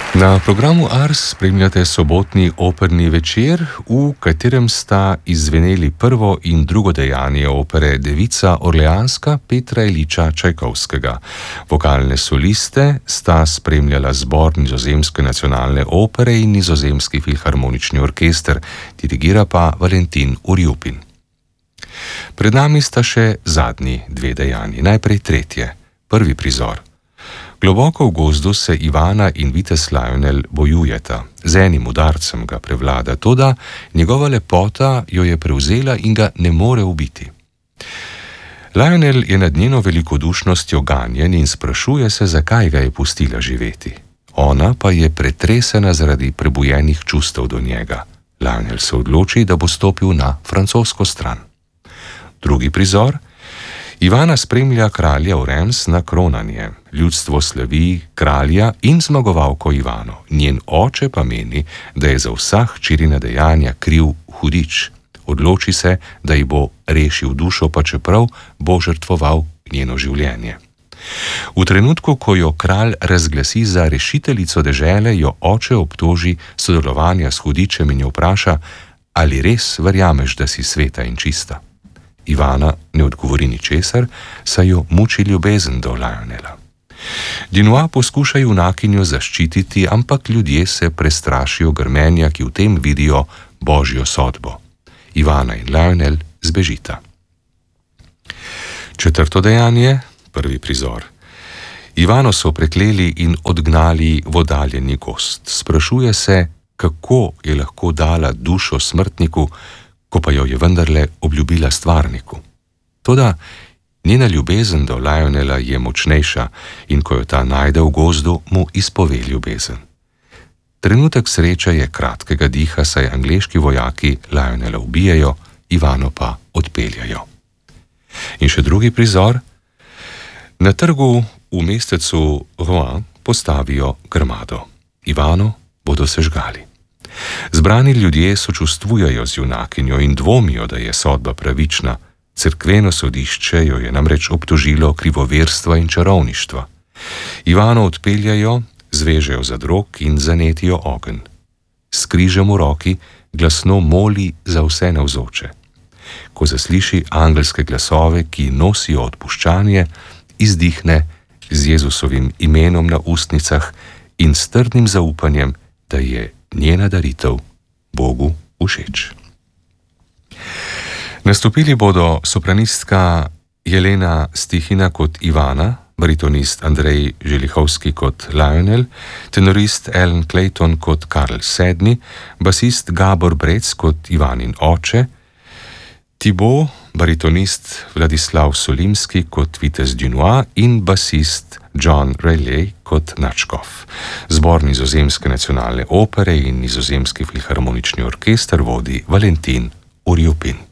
Na programu Ars spremljate sobotni operni večer, v katerem sta izzveneli prvo in drugo dejanje opere Devica Orleanska Petra Iljiča Čajkovskega. Vokalne soliste sta spremljala zbor Nizozemske nacionalne opere in Nizozemski filharmonični orkester, dirigira pa Valentin Urjupin. Pred nami sta še zadnji dve dejanji, najprej tretje, prvi prizor. Globoko v gozdu se Ivana in vitez Lionel bojujeta, z enim udarcem ga prevlada, toda njegova lepota jo je prevzela in ga ne more ubiti. Lionel je nad njeno velikodušnostjo ganjen in sprašuje se, zakaj ga je pustila živeti. Ona pa je pretresena zaradi prebujenih čustev do njega. Lionel se odloči, da bo stopil na francosko stran. Drugi prizor. Ivana spremlja kralja v Reims na kronanje. Ljudstvo slavi kralja in zmagovalko Ivano. Njen oče pa meni, da je za vsa hčerina dejanja kriv hudič. Odloči se, da ji bo rešil dušo, pa čeprav bo žrtvoval njeno življenje. V trenutku, ko jo kralj razglasi za rešiteljico dežele, jo oče obtoži sodelovanja s hudičem in jo vpraša, ali res verjameš, da si sveta in čista. Ivana ne odgovori ničesar, saj jo muči ljubezen do Lionela. Dunois poskuša junakinjo zaščititi, ampak ljudje se prestrašijo grmenja, ki v tem vidijo božjo sodbo. Ivana in Lionel zbežita. Četrto dejanje, prvi prizor. Ivano so prekleli in odgnali v oddaljeni gozd. Sprašuje se, kako je lahko dala dušo smrtniku, ko pa jo je vendarle obljubila stvarniku. Toda njena ljubezen do Lionela je močnejša in ko jo ta najde v gozdu, mu izpove ljubezen. Trenutek sreče je kratkega diha, saj angleški vojaki Lionela ubijajo, Ivano pa odpeljajo. In še drugi prizor. Na trgu v mestecu Rouen postavijo grmado. Ivano bodo sežgali. Zbrani ljudje sočustvujejo z junakinjo in dvomijo, da je sodba pravična. Cerkveno sodišče jo je namreč obtožilo krivoverstva in čarovništva. Ivano odpeljajo, zvežejo za drog in zanetijo ogenj. S križem v roki glasno moli za vse navzoče. Ko zasliši angelske glasove, ki nosijo odpuščanje, izdihne z Jezusovim imenom na ustnicah in s trdnim zaupanjem, da je njena daritev Bogu všeč. Nastopili bodo sopranistka Jelena Stihina kot Ivana, baritonist Andrej Želihovski kot Lionel, tenorist Alan Clayton kot Karl VII, basist Gabor Brec kot Ivanin oče, Thibaut, baritonist Vladislav Solimski kot vitez Dunois in basist John Rayleigh kot nadškof. Zbor Nizozemske nacionalne opere in Nizozemski filharmonični orkester vodi Valentin Urjupin.